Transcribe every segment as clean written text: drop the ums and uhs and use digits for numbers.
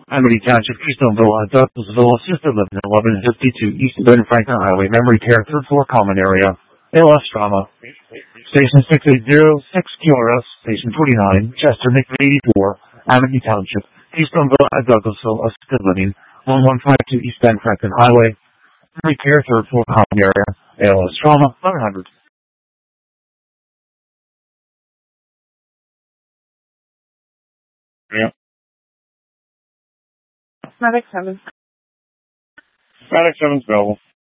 Amity Township, Keystoneville, Douglasville, Assisted Living, 1152 East Ben Franklin Highway, Memory Care, third floor common area, ALS Trauma. Station 680, 6 QRS, Station 49, Chester, McVeigh 84, Amity Township, Keystoneville, Douglasville, Assisted Living, 1152 East Ben Franklin Highway, Memory Care, third floor common area, ALS Trauma, 1100. Yeah. Medic 7. Medic 7's available.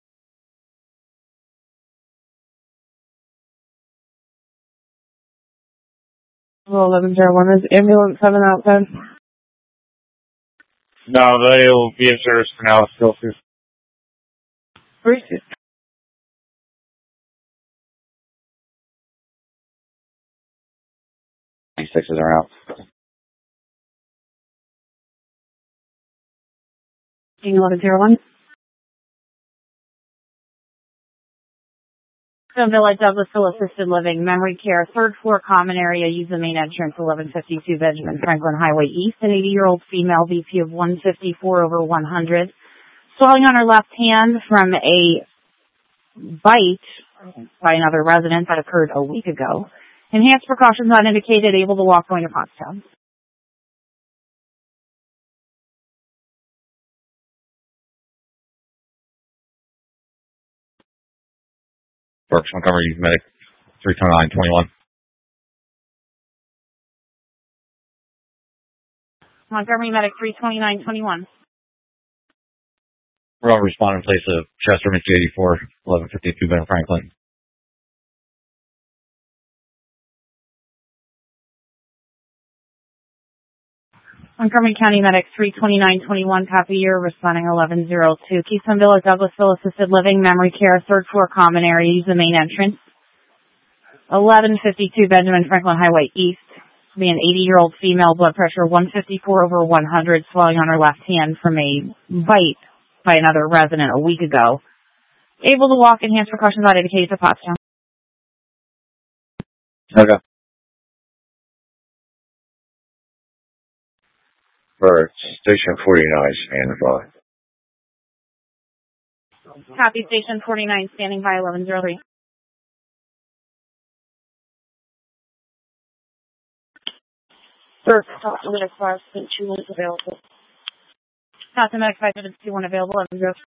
1101 is ambulance 7 outside. No, they'll be in service for now. Still too. 36. These sixes are out. 1101. Villa Douglasville Assisted Living, Memory Care, third floor common area, use the main entrance, 1152 Benjamin Franklin Highway East, an 80-year-old female BP of 154/100. Swelling on her left hand from a bite by another resident that occurred a week ago. Enhanced precautions not indicated, able to walk going to Pottstown. Berks, Montgomery, Medic 32921. Montgomery Medic 32921. We're all responding in place of Chester, McVeigh 84, 1152 Ben Franklin. Montgomery County Medic 32921, copy year, responding 1102. Keystoneville, Douglasville Assisted Living, Memory Care, third floor common area, use the main entrance. 1152 Benjamin Franklin Highway East. Be an 80-year-old female, blood pressure 154/100, swelling on her left hand from a bite by another resident a week ago. Able to walk, enhanced precautions not indicated to Pottstown. Okay. For Station 49, standing by. Copy, Station 49, standing by, 1103. First, Medic 521 available. Medic 521 available, 1103.